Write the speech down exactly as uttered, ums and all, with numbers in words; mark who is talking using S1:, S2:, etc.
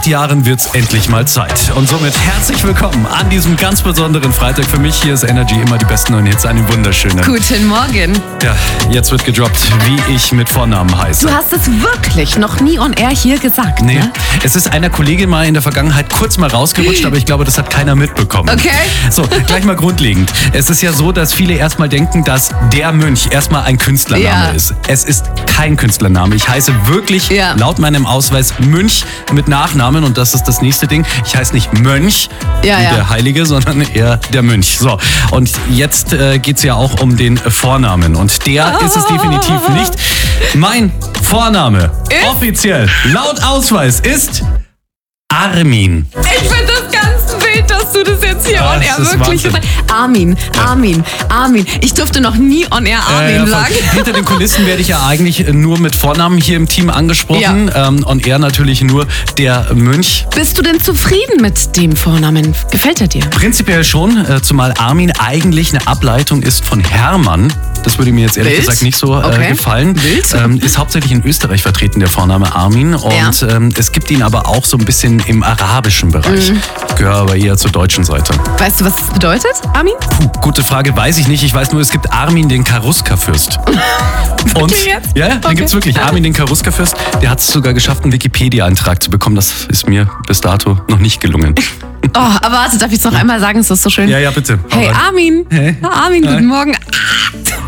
S1: Jahren wird's endlich mal Zeit. Und somit herzlich willkommen an diesem ganz besonderen Freitag. Für mich hier ist Energy, immer die besten neuen Hits, einen wunderschönen.
S2: Guten Morgen.
S1: Ja, jetzt wird gedroppt, wie ich mit Vornamen heiße.
S2: Du hast es wirklich noch nie on air hier gesagt,
S1: Nee,
S2: ne?
S1: es ist einer Kollegin mal in der Vergangenheit kurz mal rausgerutscht, aber ich glaube, das hat keiner mitbekommen.
S2: Okay.
S1: So, gleich mal grundlegend. Es ist ja so, dass viele erstmal denken, dass der Mönch erstmal ein Künstlername
S2: Ja.
S1: ist. Es ist kein Künstlername. Ich heiße wirklich
S2: Ja.
S1: laut meinem Ausweis Mönch mit Nachnamen und das ist das nächste Ding. Ich heiße nicht Mönch,
S2: Ja,
S1: wie
S2: ja.
S1: der Heilige, sondern eher der Mönch. So, und jetzt äh, geht es ja auch um den Vornamen und der ist es definitiv nicht. Mein Vorname,
S2: Ist?
S1: offiziell, laut Ausweis, ist Armin.
S2: Ich finde das ganz wild, dass du das jetzt hier
S1: Ja,
S2: on air
S1: das ist
S2: wirklich
S1: Wahnsinn.
S2: gesagt hast. Armin, Armin, Armin. Ich durfte noch nie on air Armin
S1: Ja, ja, voll.
S2: sagen.
S1: Hinter den Kulissen werde ich ja eigentlich nur mit Vornamen hier im Team angesprochen. Ähm, und er natürlich nur der Mönch.
S2: Bist du denn zufrieden mit dem Vornamen? Gefällt er dir?
S1: Prinzipiell schon, äh, zumal Armin eigentlich eine Ableitung ist von Hermann. Das würde mir jetzt ehrlich
S2: Wild.
S1: gesagt nicht so äh,
S2: Okay.
S1: gefallen.
S2: Wild.
S1: Ähm, ist hauptsächlich in Österreich vertreten, der Vorname Armin. Und ähm, es gibt ihn aber auch so ein bisschen im arabischen Bereich.
S2: Mhm.
S1: Ich gehöre aber eher zur deutschen Seite.
S2: Weißt du, was das bedeutet, Armin?
S1: Puh, gute Frage, weiß ich nicht. Ich weiß nur, es gibt Armin den Karuska-Fürst. Und
S2: jetzt?
S1: ja, den
S2: Okay.
S1: gibt's wirklich. Armin den Karuska-Fürst, der hat es sogar geschafft, einen Wikipedia-Eintrag zu bekommen. Das ist mir bis dato noch nicht gelungen.
S2: Oh, aber warte, darf ich es noch einmal sagen? Es ist so schön.
S1: Ja, ja, bitte.
S2: Hey
S1: Hau rein.
S2: Armin.
S1: Hey.
S2: Armin, guten
S1: Hi.
S2: Morgen.